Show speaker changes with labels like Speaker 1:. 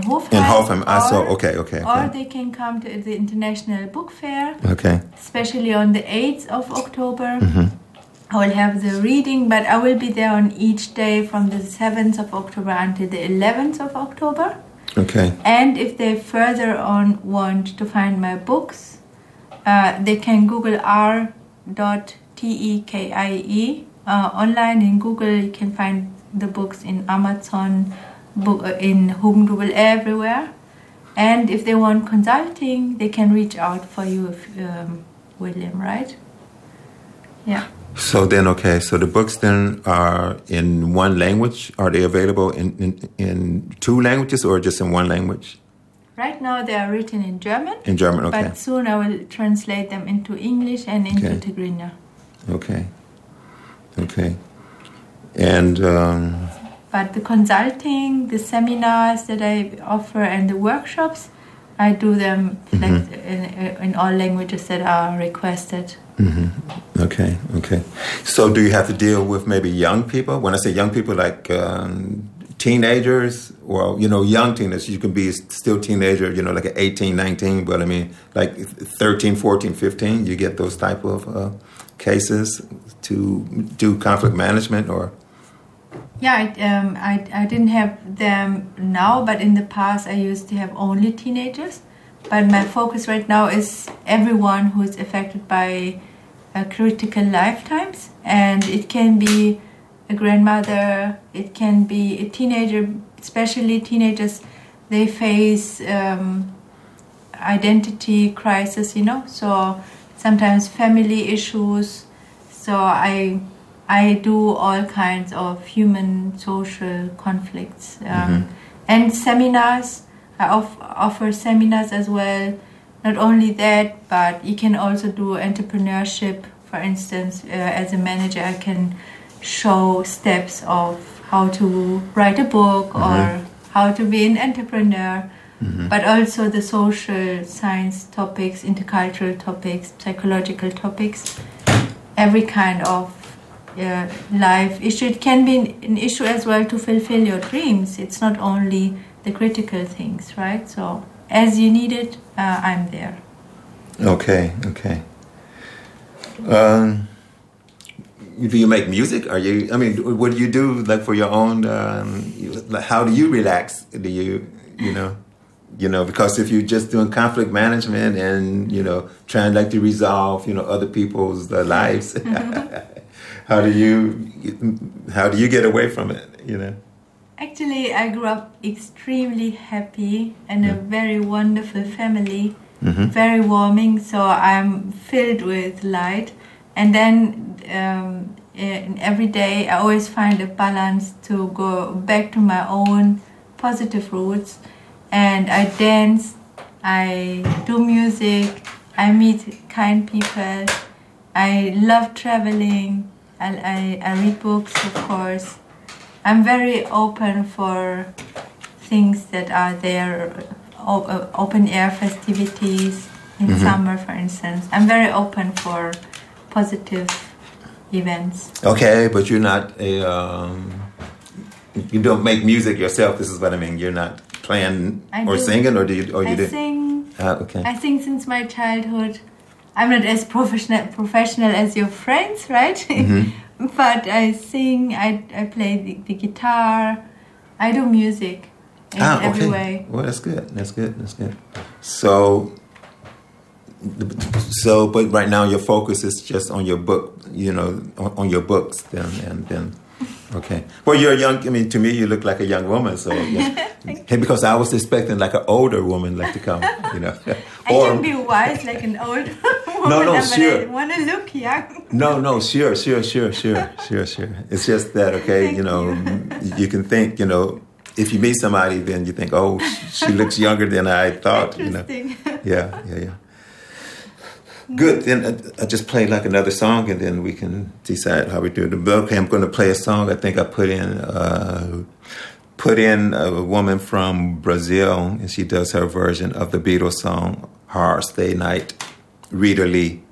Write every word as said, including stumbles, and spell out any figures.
Speaker 1: Hofheim.
Speaker 2: In Hofheim, I saw.
Speaker 1: Or-
Speaker 2: Okay, okay,
Speaker 1: Or
Speaker 2: okay.
Speaker 1: they can come to the International Book Fair,
Speaker 2: Okay.
Speaker 1: especially on the eighth of October.
Speaker 2: Mm-hmm.
Speaker 1: I will have the reading, but I will be there on each day from the seventh of October until the eleventh of October.
Speaker 2: Okay.
Speaker 1: And if they further on want to find my books, uh, they can Google r dot tekie. Uh, online in Google, you can find the books in Amazon, book, uh, in Hugendubel, everywhere. And if they want consulting, they can reach out for you, if, um, William, right? Yeah.
Speaker 2: So then, okay, so the books then are in one language. Are they available in, in, in two languages or just in one language?
Speaker 1: Right now they are written in German.
Speaker 2: In German, okay.
Speaker 1: But soon I will translate them into English and into
Speaker 2: Okay.
Speaker 1: Tigrinya.
Speaker 2: Okay. Okay. And, um,
Speaker 1: But the consulting, the seminars that I offer, and the workshops, I do them like in, in all languages that are requested.
Speaker 2: mhm. Okay, okay. So do you have to deal with maybe young people? When I say young people, like um, teenagers, or, you know, young teenagers, you can be still teenager, you know, like at eighteen, nineteen, but I mean, like thirteen, fourteen, fifteen, you get those type of uh, cases to do conflict management or...
Speaker 1: Yeah, I, um, I, I didn't have them now, but in the past I used to have only teenagers. But my focus right now is everyone who is affected by uh, critical lifetimes. And it can be a grandmother, it can be a teenager, especially teenagers, they face um, identity crisis, you know, so sometimes family issues. So I... I do all kinds of human social conflicts um,
Speaker 2: Mhm.
Speaker 1: and seminars. I off- offer seminars as well. Not only that, but you can also do entrepreneurship. For instance, uh, as a manager, I can show steps of how to write a book or how to be an entrepreneur.
Speaker 2: Mhm.
Speaker 1: But also the social science topics, intercultural topics, psychological topics, every kind of Uh, life issue. It can be an issue as well to fulfill your dreams. It's not only the critical things, right? So as you need it, uh, I'm there.
Speaker 2: Okay, okay. Um, do you make music? Are you? I mean, what do you do like for your own? Um, you- like, how do you relax? Do you, you know, you know? Because if you're just doing conflict management and you know trying like to resolve, you know, other people's uh, lives, how do you? How do you get away from it? You know.
Speaker 1: Actually, I grew up extremely happy in a
Speaker 2: Yeah.
Speaker 1: very wonderful family,
Speaker 2: Mhm.
Speaker 1: very warming. So I'm filled with light. And then um, in every day, I always find a balance to go back to my own positive roots. And I dance, I do music, I meet kind people, I love traveling, I, I, I read books, of course. I'm very open for things that are there, o- uh, open air festivities in
Speaker 2: Mhm.
Speaker 1: summer, for instance. I'm very open for positive events.
Speaker 2: Okay, but you're not a. Um, you don't make music yourself. This is what I mean. You're not playing
Speaker 1: I
Speaker 2: or
Speaker 1: do.
Speaker 2: singing, or do you? Or you
Speaker 1: I
Speaker 2: do?
Speaker 1: sing.
Speaker 2: Ah, okay.
Speaker 1: I sing since my childhood. I'm not as professional professional as your friends, right?
Speaker 2: Mhm.
Speaker 1: But I sing. I I play the, the guitar. I do music in
Speaker 2: Ah,
Speaker 1: every
Speaker 2: okay.
Speaker 1: way.
Speaker 2: Well, that's good. That's good. That's good. So, so, but right now your focus is just on your book. You know, on, on your books. Then and then. Okay. Well, you're young. I mean, to me, you look like a young woman. So, yeah. Hey, because I was expecting like an older woman like to come. You know,
Speaker 1: I can be wise like an old woman,
Speaker 2: No, no,
Speaker 1: but
Speaker 2: sure.
Speaker 1: I want to look young.
Speaker 2: No, no, sure, sure, sure, sure, sure, sure. It's just that, okay,
Speaker 1: Thank
Speaker 2: you know,
Speaker 1: you.
Speaker 2: you can think, you know, if you meet somebody, then you think, oh, she looks younger than I thought, you know.
Speaker 1: Interesting.
Speaker 2: Yeah, yeah, yeah. Good, then I, I just play like another song and then we can decide how we do it. Okay, I'm going to play a song. I think I put in, uh, put in a woman from Brazil and she does her version of the Beatles song, Hard Stay Night, Rita Lee.